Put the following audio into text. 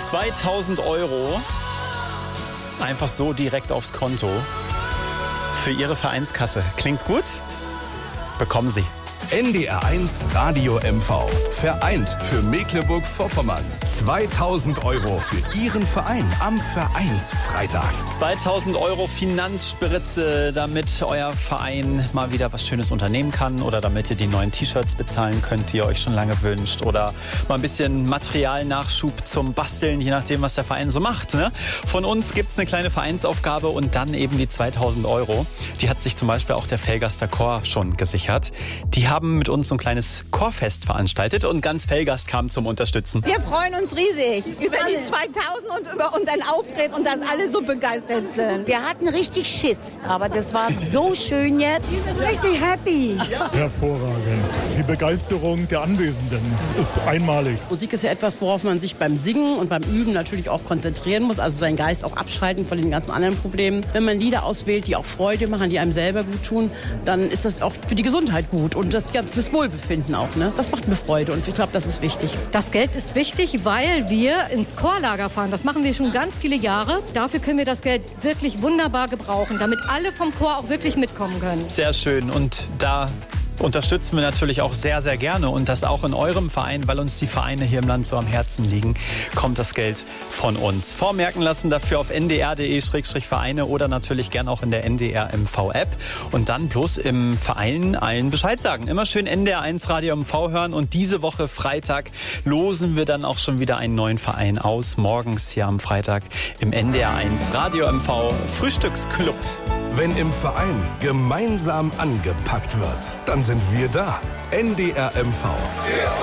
2.000 € einfach so direkt aufs Konto für Ihre Vereinskasse. Klingt gut? Bekommen Sie. NDR 1 Radio MV. Vereint für Mecklenburg-Vorpommern. 2.000 € für Ihren Verein am Vereinsfreitag. 2.000 € Finanzspritze, damit euer Verein mal wieder was Schönes unternehmen kann oder damit ihr die neuen T-Shirts bezahlen könnt, die ihr euch schon lange wünscht, oder mal ein bisschen Materialnachschub zum Basteln, je nachdem, was der Verein so macht. Ne? Von uns gibt's eine kleine Vereinsaufgabe und dann eben die 2.000 €. Die hat sich zum Beispiel auch der Velgaster Chor schon gesichert. Die haben mit uns so ein kleines Chorfest veranstaltet und ganz Velgast kam zum Unterstützen. Wir freuen uns riesig über die 2.000 und über unseren Auftritt und dass alle so begeistert sind. Wir hatten richtig Schiss, aber das war so schön jetzt. Wir sind richtig happy. Hervorragend. Die Begeisterung der Anwesenden ist einmalig. Musik ist ja etwas, worauf man sich beim Singen und beim Üben natürlich auch konzentrieren muss, also seinen Geist auch abschalten von den ganzen anderen Problemen. Wenn man Lieder auswählt, die auch Freude machen, die einem selber gut tun, dann ist das auch für die Gesundheit gut und das ganz fürs Wohlbefinden auch. Ne? Das macht mir Freude und ich glaube, das ist wichtig. Das Geld ist wichtig, weil wir ins Chorlager fahren. Das machen wir schon ganz viele Jahre. Dafür können wir das Geld wirklich wunderbar gebrauchen, damit alle vom Chor auch wirklich mitkommen können. Sehr schön, und da unterstützen wir natürlich auch sehr, sehr gerne, und das auch in eurem Verein, weil uns die Vereine hier im Land so am Herzen liegen, kommt das Geld von uns. Vormerken lassen dafür auf ndr.de/Vereine oder natürlich gern auch in der NDR MV-App und dann bloß im Verein allen Bescheid sagen. Immer schön NDR 1 Radio MV hören, und diese Woche Freitag losen wir dann auch schon wieder einen neuen Verein aus. Morgens hier am Freitag im NDR 1 Radio MV Frühstücksclub. Wenn im Verein gemeinsam angepackt wird, dann sind wir da. NDR MV.